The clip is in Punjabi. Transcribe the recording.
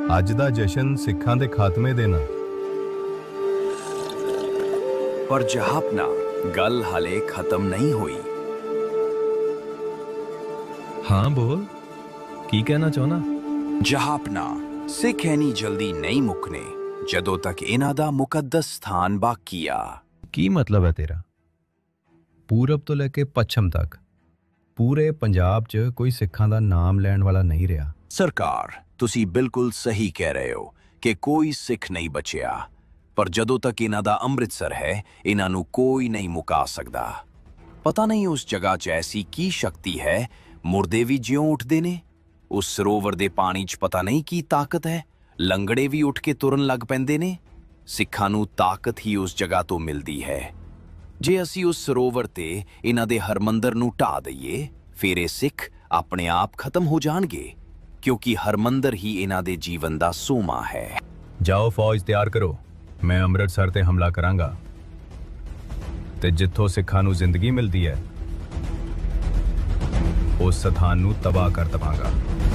ਅੱਜ ਦਾ ਜਸ਼ਨ ਸਿੱਖਾਂ ਦੇ ਖਾਤਮੇ ਦੇ ਨਾਲ। ਪਰ ਜਹਾਪਨਾ ਗੱਲ ਹਾਲੇ ਖਤਮ ਨਹੀਂ ਹੋਈ। ਹਾਂ ਬੋਲ, ਕੀ ਕਹਿਣਾ ਚਾਹੁੰਦਾ? ਜਹਾਪਨਾ ਸਿੱਖ ਇੰਨੀ ਜਲਦੀ ਨਹੀਂ ਮੁੱਕਨੇ ਜਦੋਂ ਤੱਕ ਇਹਨਾਂ ਦਾ ਮੁਕੱਦਸ ਸਥਾਨ ਬਾਕੀ ਆ। ਕੀ ਮਤਲਬ ਹੈ ਤੇਰਾ? ਪੂਰਬ ਤੋਂ ਲੈ ਕੇ ਪੱਛਮ ਤੱਕ ਪੂਰੇ ਪੰਜਾਬ 'ਚ ਕੋਈ ਸਿੱਖਾਂ ਦਾ ਨਾਮ ਲੈਣ ਵਾਲਾ ਨਹੀਂ ਰਿਹਾ। ਸਰਕਾਰ, ਤੁਸੀਂ ਬਿਲਕੁਲ ਸਹੀ ਕਹਿ ਰਹੇ ਹੋ ਕਿ ਕੋਈ ਸਿੱਖ ਨਹੀਂ ਬਚਿਆ, ਪਰ ਜਦੋਂ ਤੱਕ ਇਹਨਾਂ ਦਾ ਅੰਮ੍ਰਿਤਸਰ ਹੈ, ਇਹਨਾਂ ਨੂੰ ਕੋਈ ਨਹੀਂ ਮੁਕਾ ਸਕਦਾ। ਪਤਾ ਨਹੀਂ ਉਸ ਜਗ੍ਹਾ 'ਚ ਐਸੀ ਕੀ ਸ਼ਕਤੀ ਹੈ, ਮੁਰਦੇ ਵੀ ਜਿਉਂ ਉੱਠਦੇ ਨੇ। ਉਸ ਸਰੋਵਰ ਦੇ ਪਾਣੀ 'ਚ ਪਤਾ ਨਹੀਂ ਕੀ ਤਾਕਤ ਹੈ, ਲੰਗੜੇ ਵੀ ਉੱਠ ਕੇ ਤੁਰਨ ਲੱਗ ਪੈਂਦੇ ਨੇ। ਸਿੱਖਾਂ ਨੂੰ ਤਾਕਤ ਹੀ ਉਸ ਜਗ੍ਹਾ ਤੋਂ ਮਿਲਦੀ ਹੈ। ਜੇ ਅਸੀਂ ਉਸ ਸਰੋਵਰ ਤੇ ਇਹਨਾਂ ਦੇ ਹਰਮੰਦਰ ਨੂੰ ਢਾਹ ਦਈਏ, ਫਿਰ ਇਹ ਸਿੱਖ ਆਪਣੇ ਆਪ ਖਤਮ ਹੋ ਜਾਣਗੇ, ਕਿਉਂਕਿ ਹਰਮੰਦਰ ਹੀ ਇਹਨਾਂ ਦੇ ਜੀਵਨ ਦਾ ਸੋਮਾ ਹੈ। ਜਾਓ ਫੌਜ ਤਿਆਰ ਕਰੋ, ਮੈਂ ਅੰਮ੍ਰਿਤਸਰ ਤੇ ਹਮਲਾ ਕਰਾਂਗਾ ਤੇ ਜਿੱਥੋਂ ਸਿੱਖਾਂ ਨੂੰ ਜ਼ਿੰਦਗੀ ਮਿਲਦੀ ਹੈ ਉਸ ਸਥਾਨ ਨੂੰ ਤਬਾਹ ਕਰ ਦਵਾਂਗਾ।